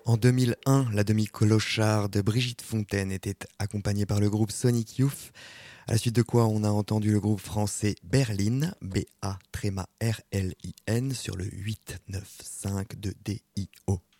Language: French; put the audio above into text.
En 2001, la demi-clochard de Brigitte Fontaine était accompagnée par le groupe Sonic Youth, à la suite de quoi on a entendu le groupe français Berlin, B-A-R-L-I-N, sur le 895 de DIO.